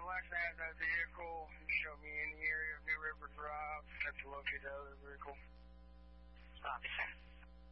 last night that vehicle. You showed me in the area of New River Drive. Had to locate the other vehicle. Copy, sir.